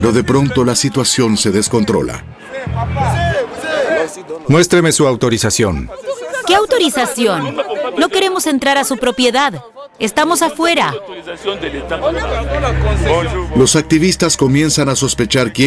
Pero de pronto la situación se descontrola. Muéstreme su autorización. ¿Qué autorización? No queremos entrar a su propiedad. Estamos afuera. Los activistas comienzan a sospechar quién